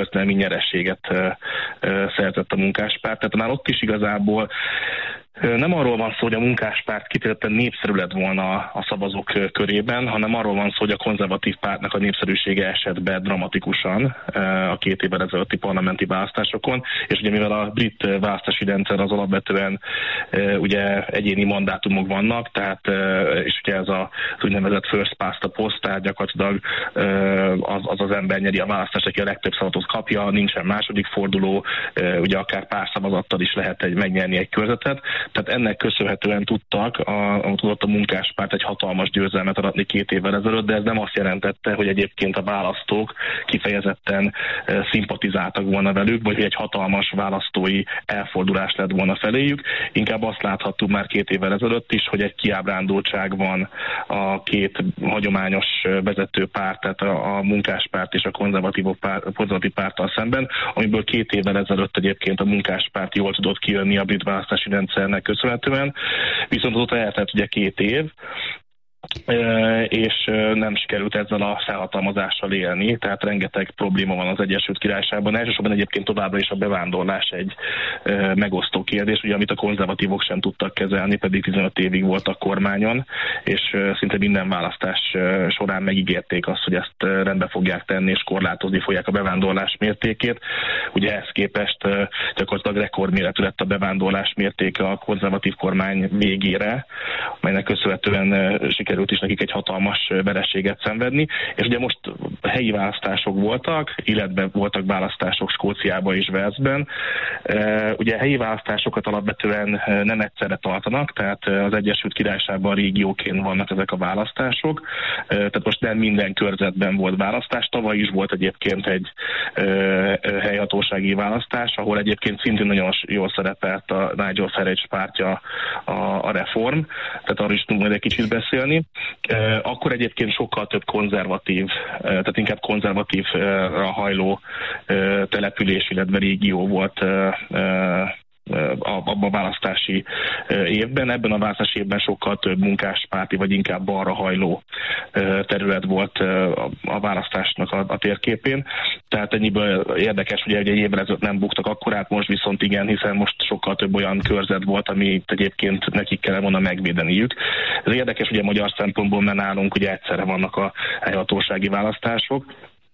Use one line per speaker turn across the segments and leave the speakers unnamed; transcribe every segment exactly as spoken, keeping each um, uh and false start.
történelmi nyereséget szerzett a Munkáspárt. Tehát már ott is igazából nem arról van szó, hogy a Munkáspárt kifejezetten népszerű lett volna a szavazók körében, hanem arról van szó, hogy a konzervatív pártnak a népszerűsége esett be dramatikusan a két évvel ezelőtti parlamenti választásokon, és ugye mivel a brit választási rendszer az alapvetően ugye egyéni mandátumok vannak, tehát és ugye ez az úgynevezett first past the post, tehát gyakorlatilag az, az az ember nyeri a választást, aki a legtöbb szavazatot kapja, nincsen második forduló, ugye akár pár szavazattal is lehet egy, megnyerni egy körzetet. Tehát ennek köszönhetően tudtak, a, tudott a Munkáspárt egy hatalmas győzelmet aratni két évvel ezelőtt, de ez nem azt jelentette, hogy egyébként a választók kifejezetten e, szimpatizáltak volna velük, vagy hogy egy hatalmas választói elfordulás lett volna feléjük. Inkább azt láthattuk már két évvel ezelőtt is, hogy egy kiábrándultság van a két hagyományos vezető párt, tehát a, a Munkáspárt és a konzervatív párt, konzervatív párttal szemben, amiből két évvel ezelőtt egyébként a Munkáspárt jól tudott kijönni a brit választási rendszer köszönhetően, viszont azóta eltelt ugye két év, és nem sikerült ezzel a felhatalmazással élni, tehát rengeteg probléma van az Egyesült Királyságban. Elsősorban egyébként továbbra is a bevándorlás egy megosztó kérdés, ugye, amit a konzervatívok sem tudtak kezelni, pedig tizenöt évig voltak kormányon, és szinte minden választás során megígérték azt, hogy ezt rendbe fogják tenni, és korlátozni fogják a bevándorlás mértékét. Ugye ehhez képest gyakorlatilag rekordméretű lett a bevándorlás mértéke a konzervatív kormány végére, melynek köszönhetően sikerült is nekik egy hatalmas vereséget szenvedni, és ugye most helyi választások voltak, illetve voltak választások Skóciában és Walesben. Ugye helyi választásokat alapvetően nem egyszerre tartanak, tehát az Egyesült Királyságban régióként vannak ezek a választások, tehát most nem minden körzetben volt választás, tavaly is volt egyébként egy helyhatósági választás, ahol egyébként szintén nagyon jól szerepelt a Nigel Farage pártja, a, a Reform, tehát arról is tudunk majd egy kicsit beszélni. Akkor egyébként sokkal több konzervatív, tehát inkább konzervatívra hajló település, illetve régió volt abban a választási évben. Ebben a választási évben sokkal több munkáspárti, vagy inkább balra hajló terület volt a választásnak a, a térképén. Tehát ennyiből érdekes, ugye, hogy egy évvel ezelőtt nem buktak akkorát, most viszont igen, hiszen most sokkal több olyan körzet volt, amit egyébként nekik kellene volna megvédeniük. Ez érdekes ugye magyar szempontból, mert nálunk ugye egyszerre vannak a helyhatósági választások.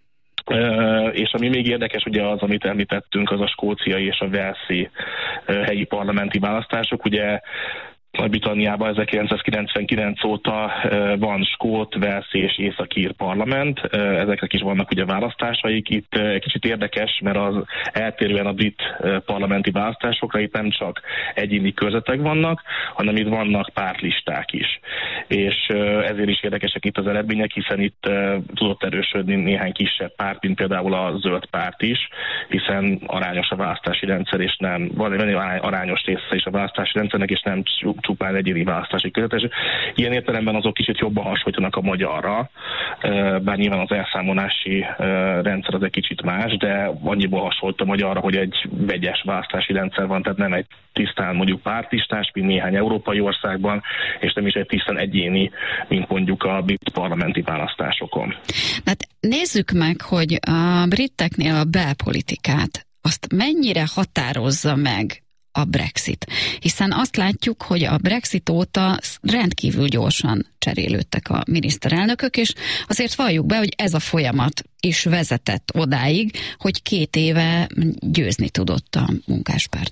Uh, és ami még érdekes, ugye az, amit említettünk, az a skóciai és a walesi uh, helyi parlamenti választások. Ugye Nagy-Britanniában ezerkilencszázkilencvenkilenc óta van skót, walesi és északír parlament, ezeknek is vannak ugye választásaik. Itt egy kicsit érdekes, mert az eltérően a brit parlamenti választásokra itt nem csak egyéni körzetek vannak, hanem itt vannak pártlisták is. És ezért is érdekesek itt az eredmények, hiszen itt tudott erősödni néhány kisebb párt, mint például a zöld párt is, hiszen arányos a választási rendszer, és nem, van egy arányos része is a választási rendszernek, és nem csupán egyéni választási közvetés. Ilyen értelemben azok kicsit jobban hasonlítanak a magyarra, bár nyilván az elszámolási rendszer az egy kicsit más, de annyiból hasonlít a magyarra, hogy egy vegyes választási rendszer van, tehát nem egy tisztán mondjuk pártlistás, mint néhány európai országban, és nem is egy tisztán egyéni, mint mondjuk a brit parlamenti választásokon.
Hát nézzük meg, hogy a briteknél a belpolitikát azt mennyire határozza meg a Brexit. Hiszen azt látjuk, hogy a Brexit óta rendkívül gyorsan cserélődtek a miniszterelnökök, és azért valljuk be, hogy ez a folyamat is vezetett odáig, hogy két éve győzni tudott a Munkáspárt.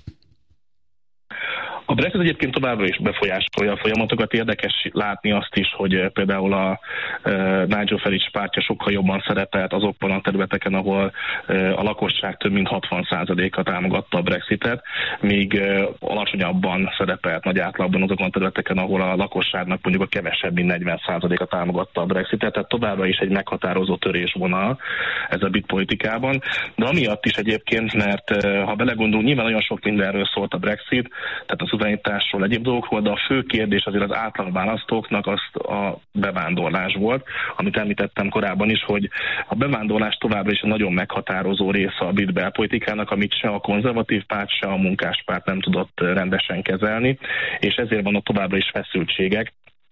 A Brexit egyébként továbbra is befolyásolja a folyamatokat. Érdekes látni azt is, hogy például a Nigel Farage pártja sokkal jobban szerepelt azokban a területeken, ahol a lakosság több mint hatvan százaléka támogatta a Brexitet, míg alacsonyabban szerepelt nagy átlagban azokon a területeken, ahol a lakosságnak mondjuk a kevesebb, mint negyven százaléka támogatta a Brexitet. Tehát továbbra is egy meghatározó törésvonal ez a brit politikában. De amiatt is egyébként, mert ha belegondolunk, nyilván nagyon sok mindenről szólt a Brexit, tehát az szuverenitásról, egyéb dolgokról, de a fő kérdés azért az átlag választóknak az a bevándorlás volt, amit említettem korábban is, hogy a bevándorlás továbbra is nagyon meghatározó része a brit belpolitikának, amit se a konzervatív párt, se a munkáspárt nem tudott rendesen kezelni, és ezért vannak továbbra is feszültségek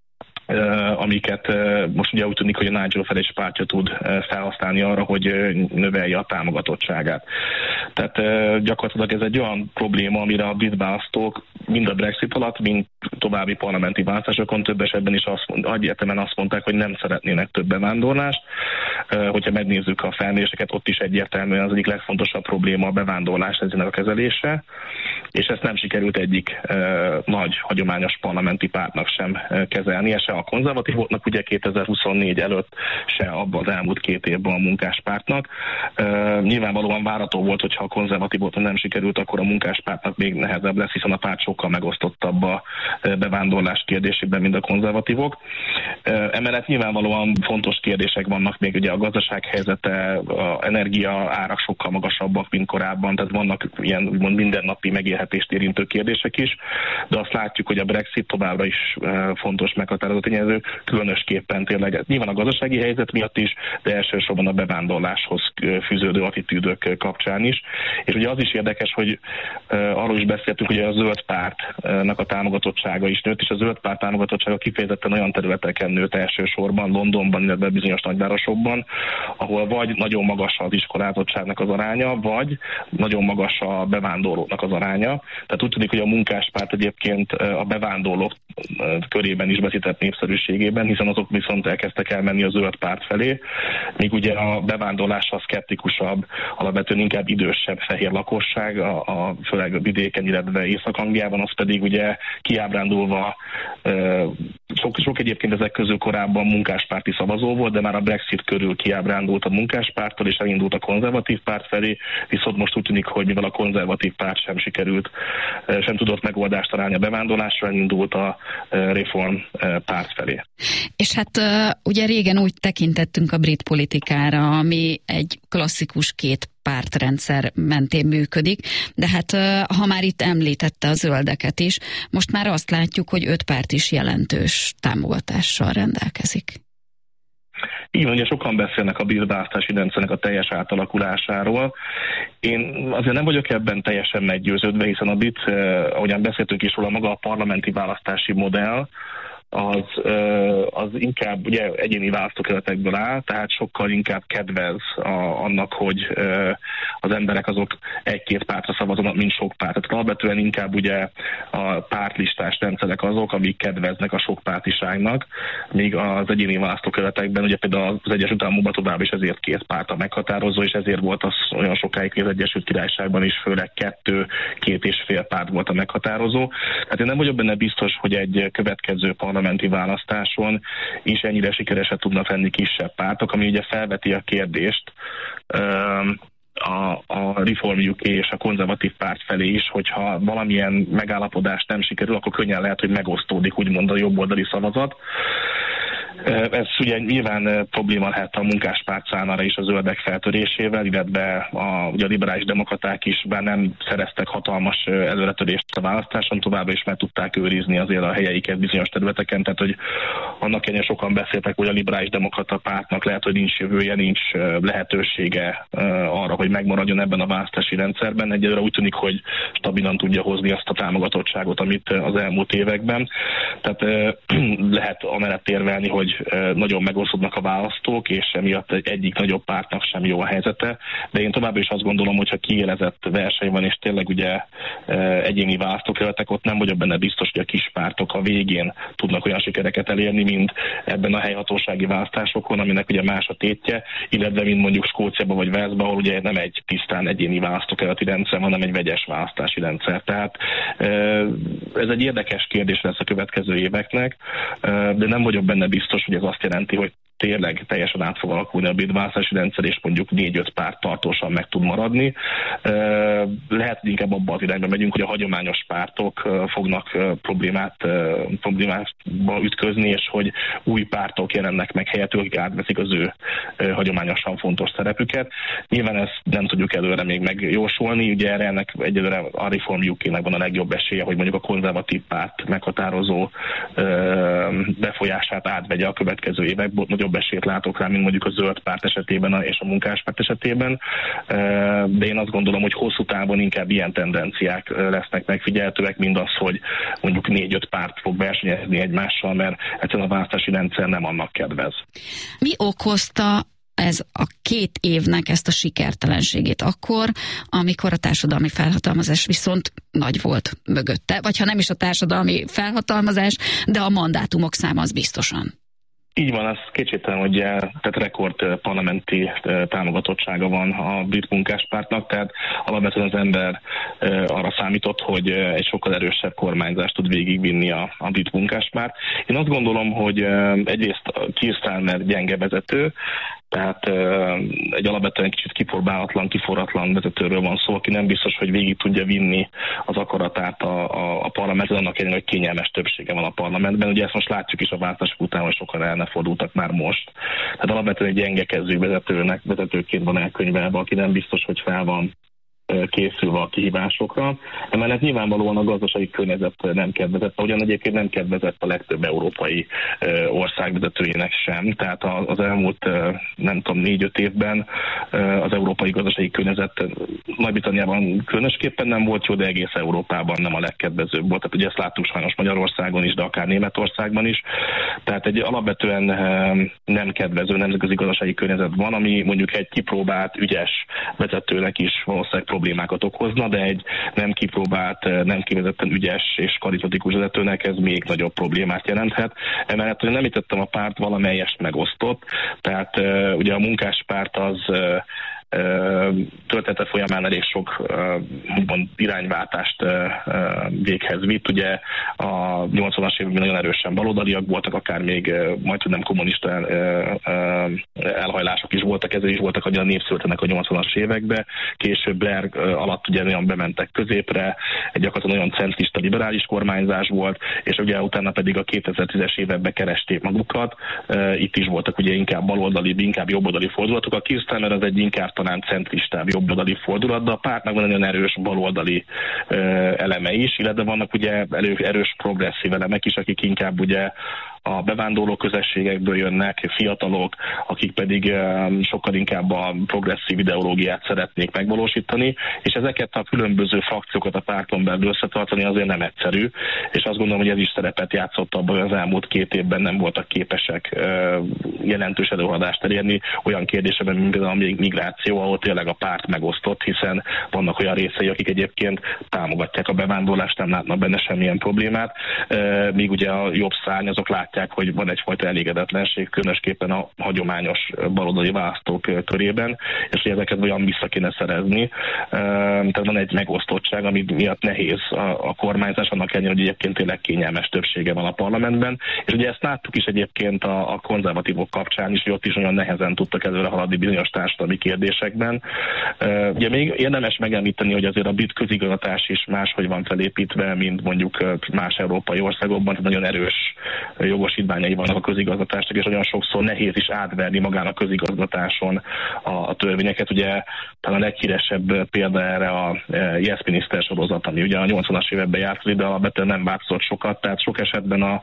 amiket most ugye úgy tűnik, hogy a Nigel Farage pártja tud felhasználni arra, hogy növelje a támogatottságát. Tehát gyakorlatilag ez egy olyan probléma, amire a brit választók mind a Brexit alatt, mind további parlamenti választásokon több esetben is azt, egyértelműen azt mondták, hogy nem szeretnének több bevándorlást. Hogyha megnézzük a felméréseket, ott is egyértelműen az egyik legfontosabb probléma a bevándorlás, ezzel a kezelése, és ezt nem sikerült egyik nagy hagyományos parlamenti pártnak sem kezelnie, se a konzervatívoknak, ugye kétezer-huszonnégy előtt, se abban az elmúlt két évben a munkáspártnak. Uh, nyilvánvalóan várható volt, hogyha a konzervatívoknak nem sikerült, akkor a munkáspártnak még nehezebb lesz, hiszen a párt sokkal megosztottabb a bevándorlás kérdésében, mint a konzervatívok. Uh, emellett nyilvánvalóan fontos kérdések vannak még, ugye a gazdaság helyzete, az energia árak sokkal magasabbak, mint korábban, tehát vannak ilyen úgymond mindennapi megélhetést érintő kérdések is, de azt látjuk, hogy a Brexit továbbra is uh, fontos meghatározó tényező, különösképpen tényleg nyilván a gazdasági helyzet miatt is, de elsősorban a bevándorláshoz fűződő attitűdök kapcsán is. És ugye az is érdekes, hogy uh, arról is beszéltünk, hogy a zöld pártnak a támogatottsága is nőtt, és a zöld párt támogatottsága kifejezetten olyan területeken nőtt elsősorban, Londonban, illetve bizonyos nagyvárosokban, ahol vagy nagyon magas az iskolázottságnak az aránya, vagy nagyon magas a bevándorlóknak az aránya. Tehát úgy tűnik, hogy a munkáspárt egyébként a bevándorlók körében is veszített népszerűségében, hiszen azok viszont elkezdtek elmenni a zöld párt felé, míg ugye a bevándorlással szkeptikusabb, alapvetően inkább idősebb fehér lakosság, a, a főleg vidéken, illetve Észak-Angliában, az pedig ugye kiábrándulva, sok, sok egyébként ezek közül korábban munkáspárti szavazó volt, de már a Brexit körül kiábrándult a munkáspárttól, és elindult a konzervatív párt felé, viszont most úgy tűnik, hogy mivel a konzervatív párt sem sikerült, sem tudott megoldást találni a bevándorlásra, elindult a Reform párt felé.
És hát ugye régen úgy tekintettünk a brit politikára, ami egy klasszikus két pártrendszer mentén működik, de hát ha már itt említette a zöldeket is, most már azt látjuk, hogy öt párt is jelentős támogatással rendelkezik.
Így van, ugye sokan beszélnek a brit választási rendszernek a teljes átalakulásáról. Én azért nem vagyok ebben teljesen meggyőződve, hiszen a brit, eh, ahogyan beszéltünk is róla, maga a parlamenti választási modell, az, az inkább ugye egyéni választókerületekből áll, tehát sokkal inkább kedvez a, annak, hogy az emberek azok egy-két pártra szavazanak, mint sok párt. Tehát alapvetően inkább ugye a pártlistás rendszerek azok, amik kedveznek a sokpártiságnak, míg az egyéni választókerületekben ugye például az Egyesült Államokban tovább is ezért két párt a meghatározó, és ezért volt az olyan sokáig, hogy az Egyesült Királyságban is főleg kettő, két és fél párt volt a meghatározó. Hát én nem vagyok benne biztos, hogy egy következő parlamenti választáson is ennyire sikeresek tudnak lenni kisebb pártok, ami ugye felveti a kérdést a, a Reform u ká és a konzervatív párt felé is, hogyha valamilyen megállapodás nem sikerül, akkor könnyen lehet, hogy megosztódik úgymond a jobboldali szavazat. Ez ugye nyilván probléma lehet a munkáspárt számára is a zöldek feltörésével, illetve a, ugye a liberális demokraták is, bár nem szereztek hatalmas előretörést a választáson, továbbra is meg tudták őrizni azért a helyeiket bizonyos területeken, tehát hogy annak ellenére sokan beszéltek, hogy a liberális demokrata pártnak lehet, hogy nincs jövője, nincs lehetősége arra, hogy megmaradjon ebben a választási rendszerben. Egyelőre úgy tűnik, hogy stabilan tudja hozni azt a támogatottságot, amit az elmúlt években. Tehát lehet amellett érvelni, hogy nagyon megoszodnak a választók, és emiatt egy egyik nagyobb pártnak sem jó a helyzete. De én továbbra is azt gondolom, hogyha kiélezett verseny van, és tényleg ugye egyéni választókerületek, ott nem vagyok benne biztos, hogy a kis pártok a végén tudnak olyan sikereket elérni, mint ebben a helyhatósági választásokon, aminek ugye más a tétje, illetve mint mondjuk Skóciában vagy Walesban, ahol ugye nem egy tisztán egyéni választókerületi rendszer, hanem egy vegyes választási rendszer. Tehát ez egy érdekes kérdés lesz a következő éveknek, de nem vagyok benne biztos, hogy ez azt jelenti, hogy tényleg teljesen át fog alakulni a brit választási rendszer, és mondjuk négy-öt párt tartósan meg tud maradni. Lehet, hogy inkább abban az irányba megyünk, hogy a hagyományos pártok fognak problémát, problémába ütközni, és hogy új pártok jelennek meg helyettől, akik átveszik az ő hagyományosan fontos szerepüket. Nyilván ezt nem tudjuk előre még megjósolni, ugye erre ennek egyelőre a Reform u ká-nek van a legjobb esélye, hogy mondjuk a konzervatív párt meghatározó befolyását átvegye a következő években. nagyobb esélyt látok rá, mint mondjuk a zöld párt esetében és a munkáspárt esetében, de én azt gondolom, hogy hosszú távon inkább ilyen tendenciák lesznek megfigyelhetőek, mint az, hogy mondjuk négy-öt párt fog versenyezni egymással, mert egyszerűen a választási rendszer nem annak kedvez.
Mi okozta ez a két évnek ezt a sikertelenségét akkor, amikor a társadalmi felhatalmazás viszont nagy volt mögötte, vagy ha nem is a társadalmi felhatalmazás, de a mandátumok száma az biztosan.
Így van, az kétségtelen, hogy tehát rekord parlamenti támogatottsága van a brit munkáspártnak, tehát alapvetően az ember arra számított, hogy egy sokkal erősebb kormányzást tud végigvinni a, a brit munkáspárt. Én azt gondolom, hogy egyrészt Keir Starmer gyenge vezető, tehát egy alapvetően kicsit kipróbálatlan, kiforratlan vezetőről van szó, aki nem biztos, hogy végig tudja vinni az akaratát a, a, a parlamentben, annak ellenére, hogy kényelmes többsége van a parlamentben. Ugye ezt most látjuk is a választások után, hogy sokan el ne fordultak már most. Tehát alapvetően egy gyengekező vezetőnek, vezetőként van elkönyvelve, aki nem biztos, hogy fel van készülve a kihívásokra. Emellett nyilvánvalóan a gazdasági környezet nem kedvezett, ugyan egyébként nem kedvezett a legtöbb európai ország vezetőjének sem. Tehát az elmúlt, nem tudom, négy-öt évben az európai gazdasági környezet Nagy-Britanniában különösképpen nem volt jó, de egész Európában nem a legkedvezőbb volt. Tehát ugye ezt láttuk sajnos Magyarországon is, de akár Németországban is. Tehát egy alapvetően nem kedvező nemzetközi gazdasági környezet van, ami mondjuk egy kipróbált, ügyes vezetőnek is valószínűleg problémákat okozna, de egy nem kipróbált, nem kivezetten ügyes és karizmatikus vezetőnek ez még nagyobb problémát jelenthet. Emellett, hogy nem említettem, a párt valamelyest megosztott, tehát ugye a munkáspárt az története folyamán elég sok úgymond irányváltást véghez vitt. Ugye a nyolcvanas években nagyon erősen baloldaliak voltak, akár még majd nem kommunista elhajlások is voltak, ezért is voltak, hogy a népszületenek a nyolcvanas években. Később Blair alatt ugye olyan bementek középre, egy gyakorlatilag olyan centrista liberális kormányzás volt, és ugye utána pedig a kétezer-tízes években keresték magukat. Itt is voltak ugye inkább baloldali, inkább jobboldali fordulatok. A Keir Starmer az egy inkább talán centristább, jobboldali fordulat, de a pártnak van nagyon erős baloldali ö, eleme is, illetve vannak ugye elő, erős progresszív elemek is, akik inkább ugye a bevándorló közösségekből jönnek, fiatalok, akik pedig ö, sokkal inkább a progresszív ideológiát szeretnék megvalósítani, és ezeket a különböző frakciókat a párton belül összetartani azért nem egyszerű, és azt gondolom, hogy ez is szerepet játszott abban, hogy az elmúlt két évben nem voltak képesek ö, jelentős előadást elérni olyan kérdésében, mint például a migráció, ahol tényleg a párt megosztott, hiszen vannak olyan részei, akik egyébként támogatják a bevándorlást, nem látnak benne semmilyen problémát, míg ugye a jobb szárny azok látják, hogy van egyfajta elégedetlenség, különösképpen a hagyományos baloldali választók körében, és hogy ezeket olyan vissza kéne szerezni. Tehát van egy megosztottság, ami miatt nehéz a kormányzás, annak ellenére, hogy egyébként tényleg kényelmes többsége van a parlamentben, és ugye ezt láttuk is egyébként a, a konzervatívok kapcsán is, hogy ott is olyan nehezen tudtak előre haladni bizonyos társadalmi kérdésekben. Ugye még érdemes megemlíteni, hogy azért a brit közigazgatás is máshogy van felépítve, mint mondjuk más európai országokban, nagyon erős jogosítványai vannak a közigazgatásnak, és olyan sokszor nehéz is átverni magán a közigazgatáson a törvényeket. Ugye talán a leghíresebb példa erre a Yes Minister sorozat, ami ugye a nyolcvanas években játszott, de alapvetően nem változott sokat, tehát sok esetben a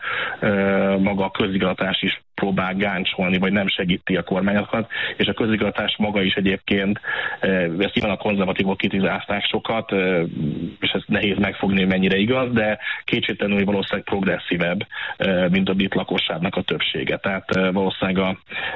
maga a közigazgatás is próbál gáncsolni, vagy nem segíti a kormányokat, és a közigazgatás maga is egyébként, ezt nyilván a konzervatívok kritizálták sokat, és ez nehéz megfogni, hogy mennyire igaz, de kétségtelenül, hogy valószínűleg progresszívebb, mint a brit lakosságnak a többsége. Tehát valószínűleg a,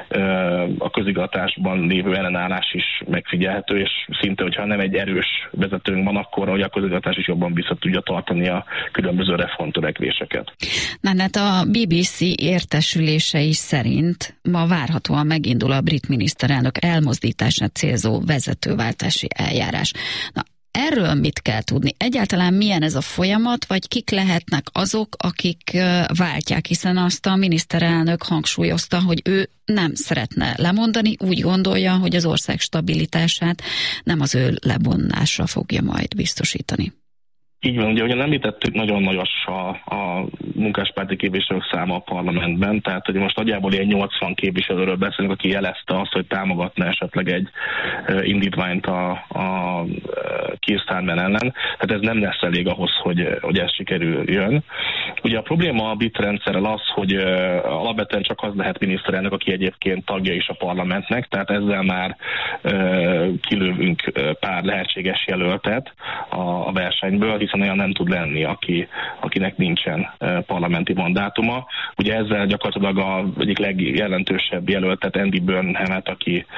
a közigazgatásban lévő ellenállás is megfigyelhető, és szinte, hogyha nem egy erős vezetőnk van, akkor hogy a közigazgatás is jobban vissza tudja tartani a különböző reformtörekvéseket.
Na, hát a bé bé cé értesülései szerint ma várhatóan megindul a brit miniszterelnök elmozdítását célzó vezetőváltási eljárás. Na, erről mit kell tudni? Egyáltalán milyen ez a folyamat, vagy kik lehetnek azok, akik váltják, hiszen azt a miniszterelnök hangsúlyozta, hogy ő nem szeretne lemondani, úgy gondolja, hogy az ország stabilitását nem az ő lebonásra fogja majd biztosítani.
Így van, ugye, ugye említettük, nagyon nagyos a, a munkáspárti képviselők száma a parlamentben, tehát hogy most nagyjából ilyen nyolcvan képviselőről beszélünk, aki jelezte azt, hogy támogatna esetleg egy uh, indítványt a, a Keir Starmer ellen. Tehát ez nem lesz elég ahhoz, hogy, hogy ez sikerüljön. Ugye a probléma a brit rendszerrel az, hogy alapvetően csak az lehet miniszterelnök, aki egyébként tagja is a parlamentnek, tehát ezzel már kilövünk pár lehetséges jelöltet a versenyből, hiszen olyan nem tud lenni, aki, akinek nincsen parlamenti mandátuma. Ugye ezzel gyakorlatilag a egyik legjelentősebb jelöltet, Andy Burnhamet, aki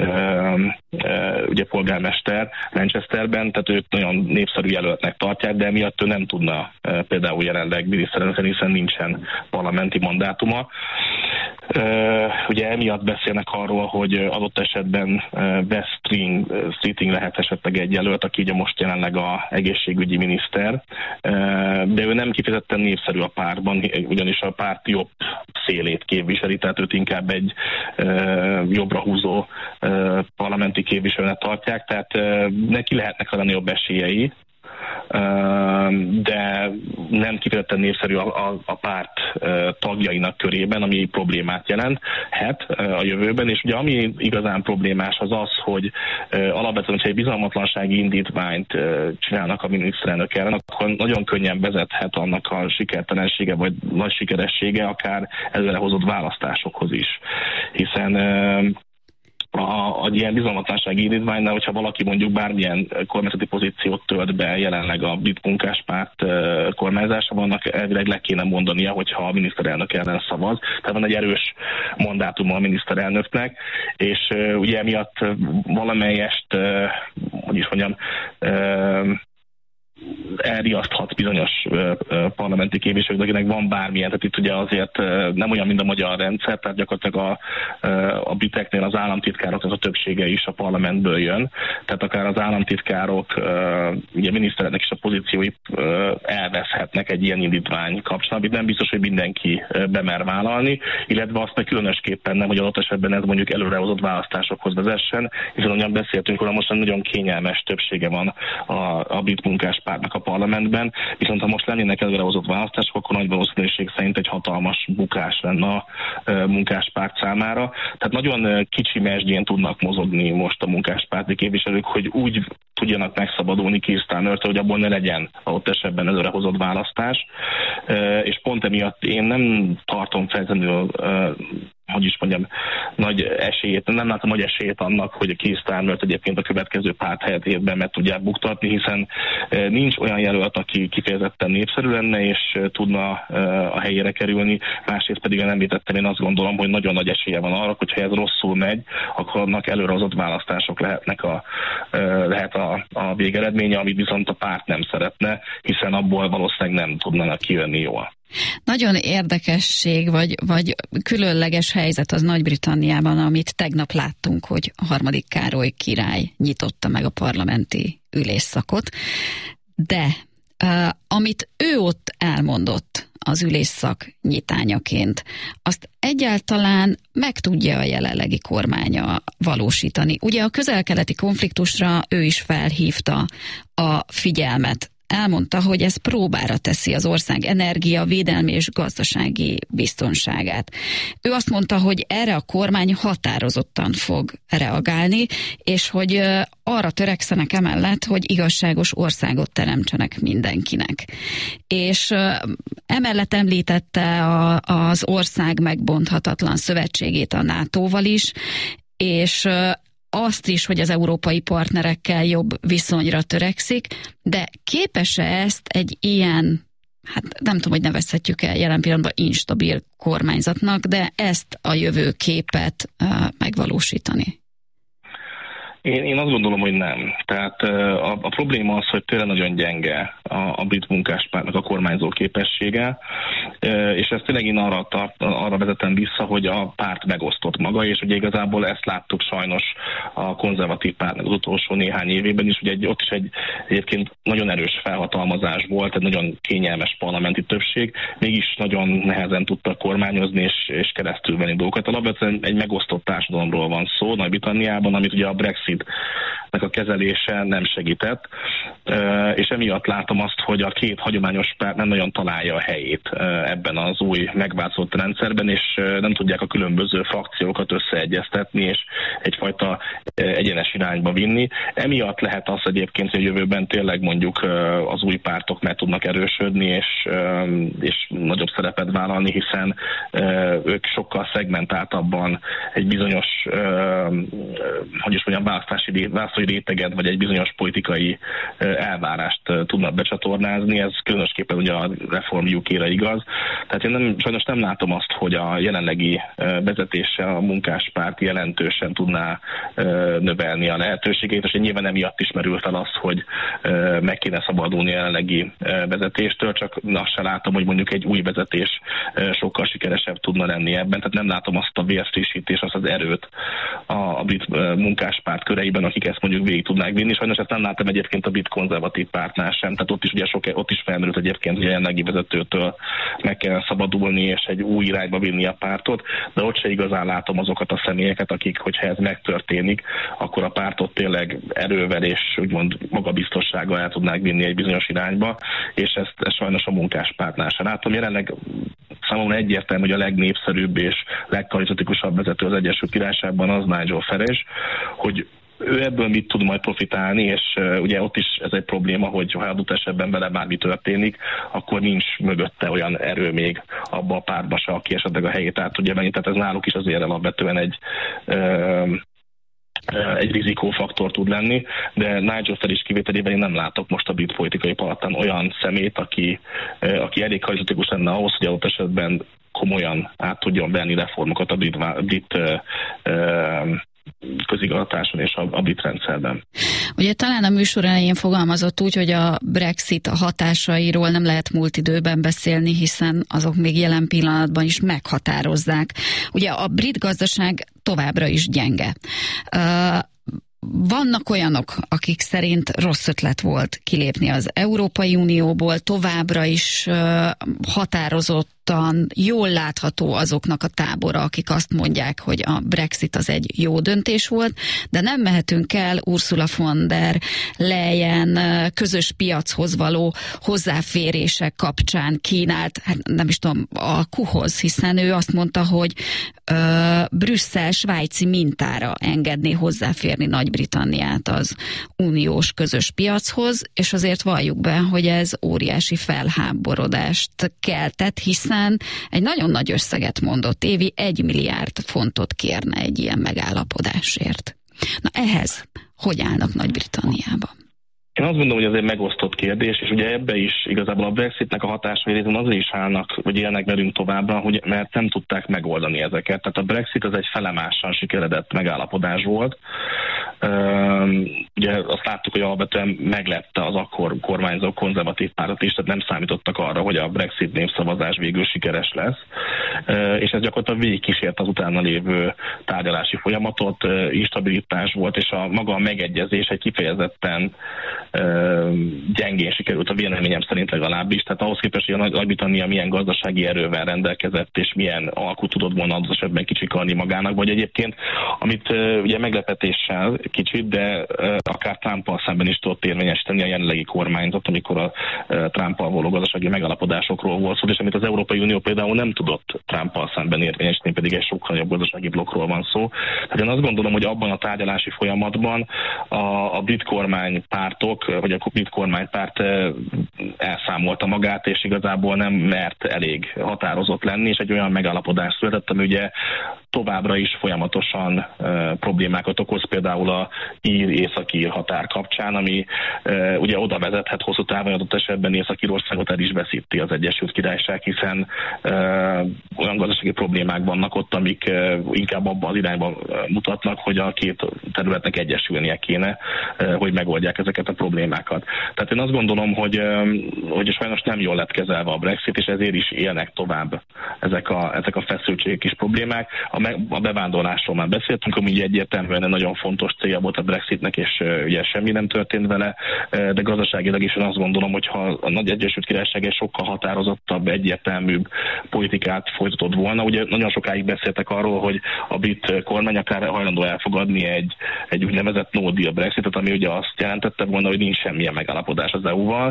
ugye polgármester Manchesterben, tehát őt nagyon népszerű jelöltnek tartják, de emiatt ő nem tudna például jelenleg miniszterelnök, hiszen nincsen parlamenti mandátuma. Ugye emiatt beszélnek arról, hogy adott esetben West Streeting lehet esetleg egy jelölt, aki ugye most jelenleg a egészségügyi miniszter, de ő nem kifejezetten népszerű a pártban, ugyanis a párt jobb szélét képviseli, tehát őt inkább egy jobbra húzó parlamenti képviselőnek tartják, tehát neki lehetnek a legnagyobb esélyei, de nem kifejezetten népszerű a, a, a párt tagjainak körében, ami problémát jelenthet a jövőben, és ugye ami igazán problémás az az, hogy alapvetően, hogyha egy bizalmatlansági indítványt csinálnak a miniszterelnök ellen, akkor nagyon könnyen vezethet annak a sikertelensége vagy nagy sikeressége akár előrehozott választásokhoz is. Hiszen A, a ilyen bizalmatlansági indítványnál, hogyha valaki mondjuk bármilyen kormányzati pozíciót tölt be jelenleg a brit munkáspárt kormányzásában, annak elvileg le kéne mondania, hogyha a miniszterelnök ellen szavaz. Tehát van egy erős mandátuma a miniszterelnöknek, és uh, ugye emiatt valamelyest, uh, hogy is mondjam, uh, elriaszthat bizonyos uh, parlamenti képviselők, akinek van bármilyen, tehát itt ugye azért uh, nem olyan, mint a magyar rendszer, tehát gyakorlatilag a, uh, a briteknél az államtitkároknak a többsége is a parlamentből jön, tehát akár az államtitkárok, uh, ugye miniszterelnök is a pozíciói uh, elveszhetnek egy ilyen indítvány kapcsolatban, amit nem biztos, hogy mindenki uh, bemer vállalni, illetve azt meg különösképpen nem, hogy adott esetben ez mondjuk előrehozott választásokhoz vezessen, hiszen olyan beszéltünk róla, most nagyon kényelmes többsége van a, a brit munkás pártnak a parlamentben, viszont ha most lennének előrehozott választások, akkor nagy valószínűség szerint egy hatalmas bukás lenne a munkáspárt számára. Tehát nagyon kicsi mesdjén tudnak mozogni most a munkáspárti képviselők, hogy úgy tudjanak megszabadulni Keir Starmertől, hogy abból ne legyen ott esetben előrehozott választás. És pont emiatt én nem tartom feltétlenül, hogy is mondjam, nagy esélyét, nem látom nagy esélyét annak, hogy a Keir Starmert egyébként a következő párt helyzetében meg tudják buktatni, hiszen nincs olyan jelölt, aki kifejezetten népszerű lenne, és tudna a helyére kerülni. Másrészt pedig, én említettem, én azt gondolom, hogy nagyon nagy esélye van arra, hogyha ez rosszul megy, akkor annak előrehozott választások lehetnek a, lehet a, a végeredménye, amit viszont a párt nem szeretne, hiszen abból valószínűleg nem tudnának kijönni jól.
Nagyon érdekesség, vagy, vagy különleges helyzet az Nagy-Britanniában, amit tegnap láttunk, hogy a harmadik Károly király nyitotta meg a parlamenti ülésszakot, de uh, amit ő ott elmondott az ülésszak nyitányaként, azt egyáltalán meg tudja a jelenlegi kormánya valósítani. Ugye a közel-keleti konfliktusra ő is felhívta a figyelmet. Elmondta, hogy ez próbára teszi az ország energia, védelmi és gazdasági biztonságát. Ő azt mondta, hogy erre a kormány határozottan fog reagálni, és hogy arra törekszenek emellett, hogy igazságos országot teremtsenek mindenkinek. És emellett említette a, az ország megbonthatatlan szövetségét a nátóval is, és azt is, hogy az európai partnerekkel jobb viszonyra törekszik, de képes-e ezt egy ilyen, hát nem tudom, hogy nevezhetjük el jelen pillanatban instabil kormányzatnak, de ezt a jövőképet uh, megvalósítani?
Én, én azt gondolom, hogy nem. Tehát a, a probléma az, hogy tényleg nagyon gyenge a, a brit munkáspártnak a kormányzó képessége, és ezt tényleg én arra, tart, arra vezetem vissza, hogy a párt megosztott maga, és ugye igazából ezt láttuk sajnos a konzervatív pártnak az utolsó néhány évében is, ugye egy, ott is egy egyébként nagyon erős felhatalmazás volt, egy nagyon kényelmes parlamenti többség, mégis nagyon nehezen tudtak kormányozni és, és keresztülvenni dolgokat. Alapvetően egy megosztott társadalomról van szó Nagy-Britanniában, amit ugye a Brexit a kezelése nem segített. és emiatt látom azt, hogy a két hagyományos párt nem nagyon találja a helyét ebben az új megváltozott rendszerben, és nem tudják a különböző frakciókat összeegyeztetni, és egyfajta egyenes irányba vinni. Emiatt lehet az egyébként, hogy jövőben tényleg mondjuk az új pártok meg tudnak erősödni, és, és nagyobb szerepet vállalni, hiszen ők sokkal szegmentáltabban egy bizonyos, hogy is mondjam, választási, választói réteget, vagy egy bizonyos politikai elvárást tudnak becsatornázni. Ez különösképpen ugye a Reform U K-re igaz. Tehát én nem, sajnos nem látom azt, hogy a jelenlegi vezetéssel a munkáspárt jelentősen tudná növelni a lehetőségét, és nyilván emiatt is merül fel az, hogy meg kéne szabadulni a jelenlegi vezetéstől, csak azt sem látom, hogy mondjuk egy új vezetés sokkal sikeresebb tudna lenni ebben. Tehát nem látom azt a vérfrissítést, azt az erőt a brit munkáspárt köreiben, akik ezt mondjuk végig tudnák vinni. Sajnos ezt nem látom egyébként a brit konzervatív pártnál sem. Tehát ott is ugye sok, ott is felmerült egyébként, hogy a jelenlegi vezetőtől meg kell szabadulni és egy új irányba vinni a pártot, de ott se igazán látom azokat a személyeket, akik, hogyha ez megtörténik, akkor a pártot tényleg erővel és úgymond magabiztossággal el tudnák vinni egy bizonyos irányba, és ezt, ezt sajnos a munkáspártnál sem látom. Jelenleg számomra egyértelmű, hogy a legnépszerűbb és legkarizmatikusabb vezető az Egyesült Királyságban az Nigel Farage, hogy ő ebből mit tud majd profitálni, és uh, ugye ott is ez egy probléma, hogy ha adott esetben vele bármi történik, akkor nincs mögötte olyan erő még abba a pártba se, aki esetleg a helyét át tudja venni. Tehát ez náluk is azért alapvetően egy uh, egy rizikófaktor tud lenni, de Nigel Farage kivételével én nem látok most a brit politikai palattán olyan szemét, aki, aki elég karizmatikus lenne ahhoz, hogy adott esetben komolyan át tudjon venni reformokat a brit, brit uh, uh, közigazgatáson és a, a brit rendszerben.
Ugye talán a műsor elején fogalmazott úgy, hogy a Brexit hatásairól nem lehet múlt időben beszélni, hiszen azok még jelen pillanatban is meghatározzák. Ugye a brit gazdaság továbbra is gyenge. Uh, Vannak olyanok, akik szerint rossz ötlet volt kilépni az Európai Unióból, továbbra is uh, határozottan jól látható azoknak a tábora, akik azt mondják, hogy a Brexit az egy jó döntés volt, de nem mehetünk el Ursula von der Leyen közös piachoz való hozzáférések kapcsán kínált, hát nem is tudom, a kuhoz, hiszen ő azt mondta, hogy uh, Brüsszel svájci mintára engedné hozzáférni Nagy-Britanniát az uniós közös piachoz, és azért valljuk be, hogy ez óriási felháborodást keltett, hiszen egy nagyon nagy összeget mondott, évi egy milliárd fontot kérne egy ilyen megállapodásért. Na ehhez hogy állnak Nagy-Britanniában?
Én azt gondolom, hogy ez egy megosztott kérdés, és ugye ebbe is igazából a Brexitnek a hatásai részben azért is állnak, vagy élnek velünk továbbra, hogy, mert nem tudták megoldani ezeket. Tehát a Brexit az egy felemásan sikeredett megállapodás volt. Üm, ugye azt láttuk, hogy alapvetően meglepte az akkor kormányzó konzervatív pártot is, tehát nem számítottak arra, hogy a Brexit népszavazás végül sikeres lesz. Üm, és ez gyakorlatilag végigkísért az utána lévő tárgyalási folyamatot, instabilitás volt, és a maga a megegyezés egy kifejezetten gyengén sikerült a véleményem szerint legalábbis. Tehát ahhoz képest, hogy a Nagy-Britannia milyen gazdasági erővel rendelkezett, és milyen alkut tudott volna az esetben kicsikarni magának, vagy egyébként, amit ugye meglepetéssel kicsit, de akár Trumpal szemben is tudott érvényesíteni a jelenlegi kormányzat, amikor a Trumpal való gazdasági megállapodásokról volt szó, és amit az Európai Unió például nem tudott Trumpal szemben érvényesíteni, pedig egy sokkal jobb gazdasági blokkról van szó. Tehát én azt gondolom, hogy abban a tárgyalási folyamatban a, a brit kormánypártok, vagy a brit kormánypárt elszámolta magát, és igazából nem mert elég határozott lenni, és egy olyan megállapodás született, ami ugye továbbra is folyamatosan uh, problémákat okoz, például a ír-északír határ kapcsán, ami uh, ugye oda vezethet hosszú távon, adott esetben Észak-Írországot el is veszíti az Egyesült Királyság, hiszen uh, olyan gazdasági problémák vannak ott, amik uh, inkább abban az irányban mutatnak, hogy a két területnek egyesülnie kéne, uh, hogy megoldják ezeket a problémákat. Tehát én azt gondolom, hogy, uh, hogy sajnos nem jól lett kezelve a Brexit, és ezért is élnek tovább ezek a, ezek a feszültségek és problémák. A, me, a bevándorlásról már beszéltünk, ami ugye egyértelműen nagyon fontos célja volt a Brexitnek, és ugye semmi nem történt vele, de gazdaságilag is én azt gondolom, hogy ha a Nagy Egyesült Királyság egy sokkal határozottabb, egyértelműbb politikát folytatott volna. Ugye nagyon sokáig beszéltek arról, hogy a brit kormány akár hajlandó elfogadni egy, egy úgynevezett no deal Brexitet, ami ugye azt jelentette volna, hogy nincs semmilyen megállapodás az é u-val,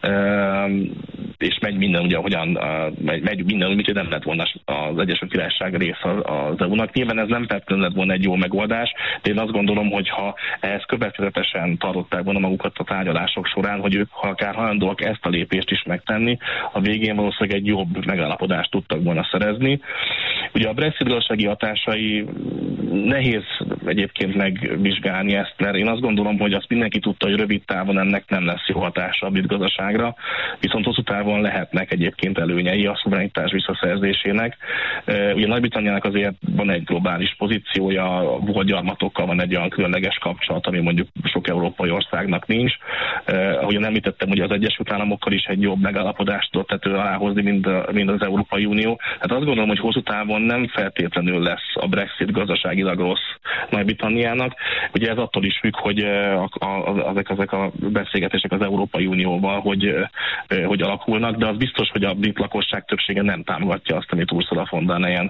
és megy minden ugye, hogyan megy, megy minden, úgyhogy nem lett volna az Egyesült Királyság része az é u-nak. Nyilván ez nem feltétlenül lett volna egy jó megoldás, de én azt gondolom, hogy ha ehhez következetesen tartották volna magukat a tárgyalások során, hogy ők ha akár hajlandóak ezt a lépést is megtenni, a végén valószínűleg egy jobb megállapodást tudtak volna szerezni. Ugye a Brexit gazdasági hatásai nehéz egyébként megvizsgálni ezt, mert én azt gondolom, hogy azt mindenki tudta, hogy rövid távon ennek nem lesz jó hatása a brit gazdaságra, viszont hosszú távon lehetnek egyébként előnyei a szuverenitás visszaszerzésének. Ugye Nagy-Britanniának azért van egy globális pozíciója, a volt gyarmatokkal van egy olyan különleges kapcsolat, ami mondjuk sok európai országnak nincs. Ahogyan említettem, ugye az Egyesült Államokkal is egy jobb megállapodást tudott tető alá hozni, mint, a, mint az Európai Unió. Hát azt gondolom, hogy hosszú távon nem feltétlenül lesz a Brexit gazdaságilag rossz Nagy-Britanniának. Ugye ez attól is függ, hogy a, a, ezek, ezek a beszélgetések az Európai Unióval, hogy, hogy alakulnak, de az biztos, hogy a brit lakosság többsége nem támogatja azt, amit Ursula von der Leyen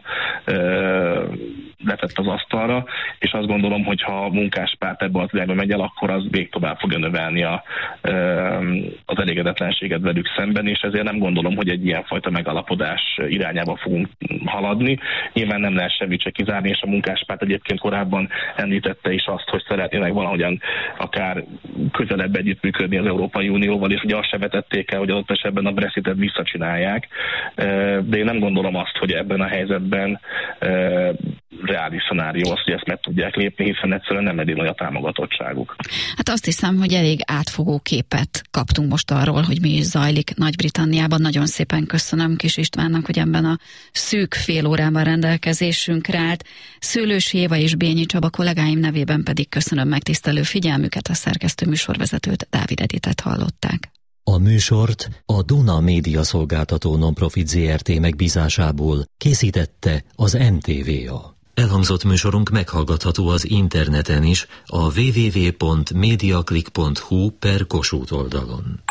letett az asztalra, és azt gondolom, hogy ha a munkáspárt ebbe az irányba megy el, akkor az még tovább fogja növelni a, az elégedetlenséget velük szemben, és ezért nem gondolom, hogy egy ilyenfajta megalapodás irányába fogunk haladni. Nyilván nem lehet semmit se kizárni, és a munkáspárt egyébként korábban említette is azt, hogy szeretnének valahogyan akár közelebb együttműködni az Európai Unióval, és ugye azt se vetették el, hogy adott esetben a Brexitet visszacsinálják. De én nem gondolom azt, hogy ebben a helyzetben reális szenárió az, hogy ezt meg tudják lépni, hiszen egyszerűen nem eddig nagy a támogatottságuk.
Hát azt hiszem, hogy elég átfogó képet kaptunk most arról, hogy mi is zajlik Nagy-Britanniában. Nagyon szépen köszönöm Kis Istvánnak, hogy ebben a szűk fél órában rendelkezésünkre állt. Szőlősi Éva és Bényi Csaba kollégáim nevében pedig köszönöm megtisztelő figyelmüket, a szerkesztő műsorvezetőt, Dávid Editet hallották.
A műsort a Duna Média Szolgáltató Nonprofit zé er té megbízásából készítette az em té vé á. Elhangzott műsorunk meghallgatható az interneten is, a double-u double-u double-u pont mediaclick pont hu per Kossuth oldalon.